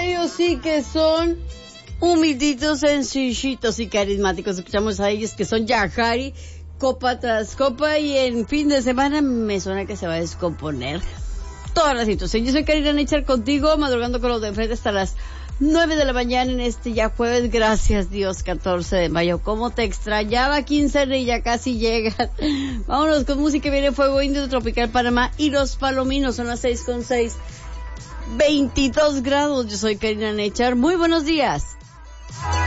ellos sí que son humilditos, sencillitos y carismáticos. Escuchamos a ellos que son Yahari, copa tras copa, y en fin de semana me suena que se va a descomponer toda la situación. Yo soy Karina Nechar contigo, madrugando con los de frente hasta las 9 de la mañana en este ya jueves, gracias Dios, 14 de mayo. Cómo te extrañaba, quincena y ya casi llegan. Vámonos con música, viene Fuego Indio, Tropical Panamá y Los Palominos, son las 6:06, 22 grados. Yo soy Karina Nechar, muy buenos días.